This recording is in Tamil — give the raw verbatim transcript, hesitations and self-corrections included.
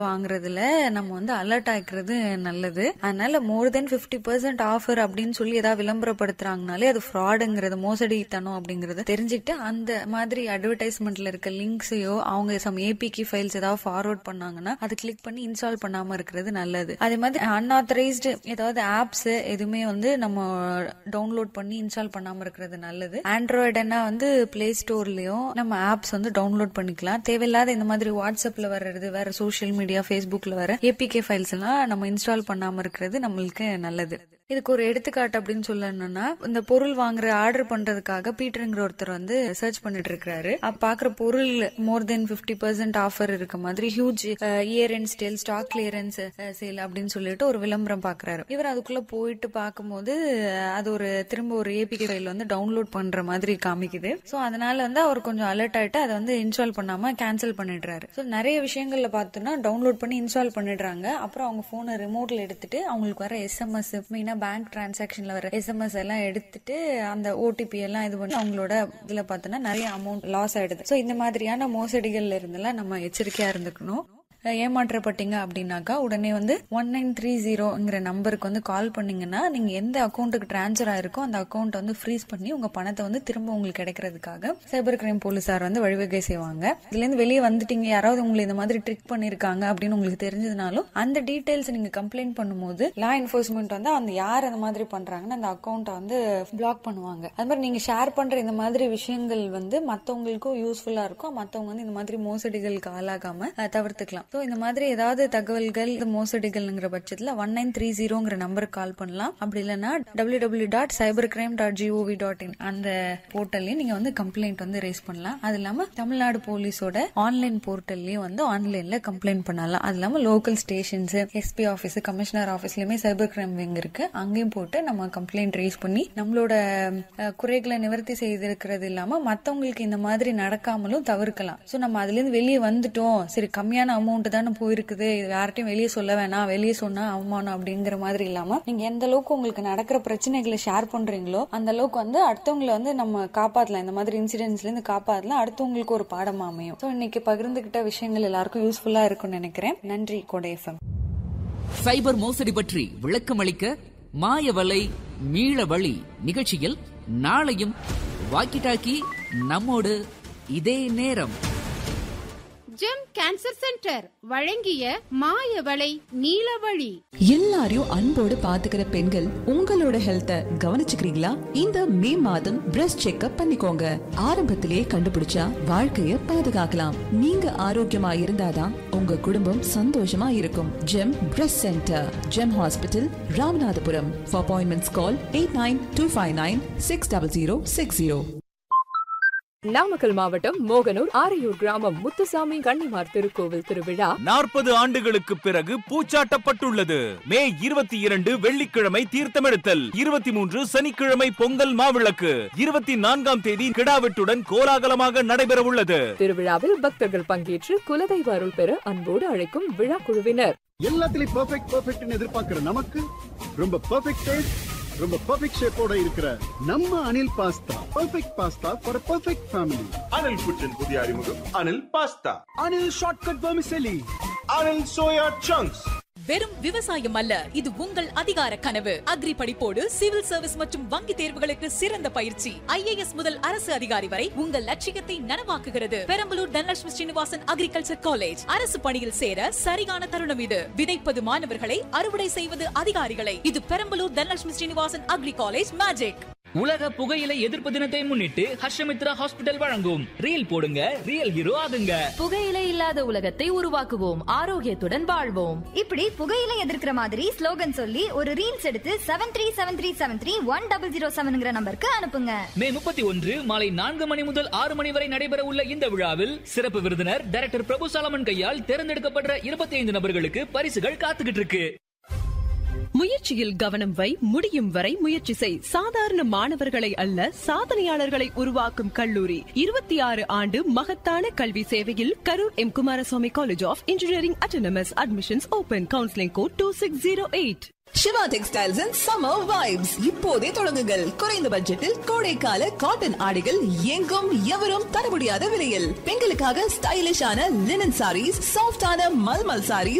வாங்குறதுல நம்ம வந்து அலர்ட் ஆயிக்கிறது நல்லது. அதனால மோர் தென் பிப்டி பர்சன்ட் ஆஃபர் அப்படின்னு சொல்லி ஏதாவது விளம்பரப்படுத்துறாங்கனாலே அது ஃப்ராடுங்கிறது, மோசடித்தனம் அப்படிங்கறது தெரிஞ்சுக்கிட்டு அந்த மாதிரி அட்வர்டைஸ்மெண்ட்ல இருக்க லிங்க்ஸையோ அவங்க சம் ஏபிகே ஃபைல்ஸ் ஏதாவது ஃபார்வர்ட் பண்ணாங்கன்னா அது கிளிக் பண்ணி இன்ஸ்டால் பண்ணாம இருக்கிறது நல்லது. அதே மாதிரி அன்ஆத்தரைஸ்டு ஏதாவது ஆப்ஸ் எதுவுமே வந்து நம்ம டவுன்லோட் பண்ணி இன்ஸ்டால் பண்ணாம இருக்கிறது நல்லது. ஆண்ட்ராய்டுனா வந்து பிளே ஸ்டோர்லயும் நம்ம ஆப்ஸ் வந்து டவுன்லோட் பண்ணிக்கலாம். தேவையில்லாத இந்த மாதிரி வாட்ஸ்அப்ல வர்றது, வேற சோசியல் மீடியா ஃபேஸ்புக்ல வர ஏபிகே ஃபைல்ஸ் எல்லாம் நம்ம இன்ஸ்டால் பண்ணாம இருக்கிறது நம்மளுக்கு நல்லது. இதுக்கு ஒரு எடுத்துக்காட்டு அப்படின்னு சொல்லணும்னா, இந்த பொருள் வாங்குற ஆர்டர் பண்றதுக்காக பீட்டருங்கிற ஒருத்தர் வந்து சர்ச் பண்ணிட்டு இருக்காரு. பாக்குற பொருள் மோர் தென் பிப்டி பர்சன்ட் ஆஃபர் இருக்க மாதிரி huge year and stale stock clearance sale அப்படின்னு சொல்லிட்டு ஒரு விளம்பரம் பாக்குறாரு. இவர் அதுக்குள்ள போயிட்டு பார்க்கும்போது அது ஒரு திரும்ப ஒரு ஏபிகே ஃபைல் வந்து டவுன்லோட் பண்ற மாதிரி காமிக்குது. சோ அதனால வந்து அவர் கொஞ்சம் அலர்ட் ஆயிட்டு அதை வந்து இன்ஸ்டால் பண்ணாம கேன்சல் பண்ணிடுறாரு. சோ நிறைய விஷயங்கள்ல பார்த்தோம்னா டவுன்லோட் பண்ணி இன்ஸ்டால் பண்ணிடுறாங்க. அப்புறம் அவங்க போனை ரிமோட்ல எடுத்துட்டு அவங்களுக்கு வர எஸ்எம்எஸ், மெயினா பேங்க் டிரான்சாக்ஷன்ல வர எஸ்எம்எஸ் எல்லாம் எடுத்துட்டு அந்த ஓடிபி எல்லாம் இது பண்ணி அவங்களோட இதுல பார்த்தோம்னா நிறைய அமௌண்ட் லாஸ் ஆயிடுது. சோ இந்த மாதிரியான மோசடிகள்ல இருந்தெல்லாம் நம்ம எச்சரிக்கையா இருந்துக்கணும். ஏமாற்றப்பட்டீங்க அப்படின்னாக்கா உடனே வந்து ஒன் நைன் த்ரீ ஜீரோங்கிற நம்பருக்கு வந்து கால் பண்ணீங்கன்னா நீங்க எந்த அக்கௌண்ட்டுக்கு டிரான்ஸ்பர் ஆயிருக்கோ அந்த அக்கௌண்ட் வந்து ஃப்ரீஸ் பண்ணி உங்க பணத்தை வந்து திரும்ப உங்களுக்கு கிடைக்கிறதுக்காக சைபர் கிரைம் போலீசார் வந்து வழிவகை செய்வாங்க. இதுல இருந்து வெளியே வந்துட்டீங்க, யாராவது உங்களை இந்த மாதிரி ட்ரிக் பண்ணிருக்காங்க அப்படின்னு உங்களுக்கு தெரிஞ்சதுனாலும் அந்த டீடைல்ஸ் நீங்க கம்ப்ளைண்ட் பண்ணும்போது லா என்போர்ஸ்மெண்ட் வந்து அந்த யார் அந்த மாதிரி பண்றாங்கன்னு அந்த அக்கௌண்ட்டை வந்து பிளாக் பண்ணுவாங்க. அது மாதிரி நீங்க ஷேர் பண்ற இந்த மாதிரி விஷயங்கள் வந்து மத்தவங்களுக்கும் யூஸ்ஃபுல்லா இருக்கும். மத்தவங்க வந்து இந்த மாதிரி மோசடிகளுக்கு ஆளாகாம தவிர்த்துக்கலாம். சோ இந்த மாதிரி ஏதாவது தகவல்கள் மோசடிகள்ங்கிற பட்சத்துல ஒன் நைன் த்ரீ ஜீரோங்கிற நம்பருக்கு கால் பண்ணலாம். அப்படி இல்லைன்னா W W dot cyber crime dot gov dot in அந்த போர்ட்டல்லையும் நீங்க வந்து கம்ப்ளைண்ட் வந்து ரைஸ் பண்ணலாம். அது இல்லாம தமிழ்நாடு போலீஸோட ஆன்லைன் போர்ட்டல்லையும் வந்து ஆன்லைன்ல கம்ப்ளைண்ட் பண்ணலாம். அது இல்லாம local stations, SP office, commissioner ஆபீஸ்லயுமே cyber crime wing இருக்கு. அங்கேயும் போட்டு நம்ம கம்ப்ளைண்ட் ரைஸ் பண்ணி நம்மளோட குறைகளை நிவர்த்தி செய்திருக்கிறது இல்லாம மத்தவங்களுக்கு இந்த மாதிரி நடக்காமலும் தவிர்க்கலாம். சோ நம்ம அதுல இருந்து வெளியே வந்துட்டோம், சரி கம்மியான அமௌண்ட் தானே போயிருக்குது, யார்ட்டையும் வெளியே சொல்ல வேணாம், வெளியே சொன்னா அவமானம் அப்படிங்கிற மாதிரி இல்லாம நீங்க எந்த அளவுக்கு உங்களுக்கு நடக்கிற பிரச்சனைகளை ஷேர் பண்றீங்களோ அந்த அளவுக்கு வந்து அடுத்தவங்களை வந்து நம்ம காப்பாத்தலாம். இந்த மாதிரி இன்சிடென்ட்ஸ்ல இருந்து காப்பாத்தலாம், அடுத்தவங்களுக்கு ஒரு பாடம் அமையும். சோ இன்னைக்கு பகிர்ந்துகிட்ட விஷயங்கள் எல்லாருக்கும் யூஸ்ஃபுல்லா இருக்கும்னு நினைக்கிறேன். நன்றி கோடை எஃப்எம். சைபர் மோசடி பற்றி விளக்கம் அளிக்க மாயவலை மீள வழி நிகழ்ச்சியில் நாளையும் வாக்கி டாக்கி நம்மோடு இதே நேரம். ஜெம் கேன்சர் சென்டர் வழங்கிய மாயவளை நீலவழி. எல்லாரையும் அன்போடு பாத்துக்கிற பெண்கள் உங்களோட ஹெல்த்த கவனிச்சுக்கிறீங்களா? இந்த மே மாதம் பிரஸ்ட் செக்அப் பண்ணிக்கோங்க. ஆரம்பத்திலேயே கண்டுபிடிச்சா வாழ்க்கைய பாதுகாக்கலாம். நீங்க ஆரோக்கியமா இருந்தாதான் உங்க குடும்பம் சந்தோஷமா இருக்கும். GeM breast centre, GeM hospital, Ramanathapuram. For appointments call eight nine two five nine six double zero six zero. Namakkal மாவட்டம் மோகனூர் ஆரையூர் கிராமம் முத்துசாமி கன்னிமார் திருக்கோவில் திருவிழா நாற்பது ஆண்டுகளுக்கு பிறகு பூச்சாட்டப்பட்டுள்ளது. மே இருபத்தி இரண்டு வெள்ளிக்கிழமை தீர்த்தமெடுத்தல், இருபத்தி மூன்று சனிக்கிழமை பொங்கல் மாவிளக்கு, இருபத்தி நான்காம் தேதி கிடாவெட்டுடன் கோலாகலமாக நடைபெற உள்ளது. திருவிழாவில் பக்தர்கள் பங்கேற்று குலதெய்வ அருள் பெற அன்போடு அழைக்கும் விழா குழுவினர். எல்லாத்துலயும் பெர்ஃபெக்ட் பெர்ஃபெக்ட்னு எதிர்பார்க்கிற நமக்கு ரொம்ப பெர்ஃபெக்ட் டேஸ்ட், ரொம்ப பெர்ஃபெக்ட் ஷேப்போட இருக்கிற நம்ம Anil pasta. Perfect pasta for perfect family. Anil புற்றின் புதிய அறிமுகம் Anil pasta. Anil shortcut vermicelli. Anil soya chunks. வெறும் விவசாயம் அல்ல, இது உங்கள் அதிகார கனவு. அக்ரி படிப்போடு சிவில் சர்வீஸ் மற்றும் வங்கி தேர்வுகளுக்கு சிறந்த பயிற்சி. ஐஏஎஸ் முதல் அரசு அதிகாரி வரை உங்கள் லட்சியத்தை நனவாக்குகிறது. Perambalur Dhanalakshmi Srinivasan agriculture college. அரசு பணியில் சேர சரியான தருணம் இது. விதைப்பது மாணவர்களை, அறுவடை செய்வது அதிகாரிகளை. இது Perambalur Dhanalakshmi Srinivasan agri college magic. உலக புகையிலை எதிர்ப்பு தினத்தை முன்னிட்டு ஹர்ஷமித்ரா ஹாஸ்பிடல் வழங்கும் ரீல் போடுங்க ரியல் ஹீரோ ஆகுங்க. புகையிலை இல்லாத உலகத்தை உருவாக்குவோம், ஆரோக்கியத்துடன் வாழ்வோம். இப்படி புகையிலை எதிர்க்கிற மாதிரி ஸ்லோகன் சொல்லி ஒரு ரீல்ஸ் எடுத்து seven three seven three seven three one double zero செவன்ங்கிற நம்பருக்கு அனுப்புங்க. மே முப்பத்தி ஒன்று மாலை நான்கு மணி முதல் ஆறு மணி வரை நடைபெற உள்ள இந்த விழாவில் சிறப்பு விருந்தினர் டைரக்டர் பிரபு சாலமன் கையால் தேர்ந்தெடுக்கப்பட்ட இருபத்தி ஐந்து நபர்களுக்கு பரிசுகள் காத்துக்கிட்டு இருக்கு. முயற்சியில் கவனம் வை, முடியும் வரை முயற்சி செய். சாதாரண மாணவர்களை அல்ல, சாதனையாளர்களை உருவாக்கும் கல்லூரி. இருபத்தி ஆறு ஆண்டு மகத்தான கல்வி சேவையில் Karur M Kumaraswamy college of engineering autonomous. Admissions open. Counselling code two six zero eight. Siva textiles and summer vibes இப்போதே தொடங்குங்கள். குறைந்த பட்ஜெட்டில் கோடைக்கால காட்டன் ஆடைகள் எங்கும் எவரும் தர முடியாத விலையில். பெண்களுக்காக ஸ்டைலிஷான லினன் சாரீஸ், சாஃப்டான மல்மல் சாரீஸ்,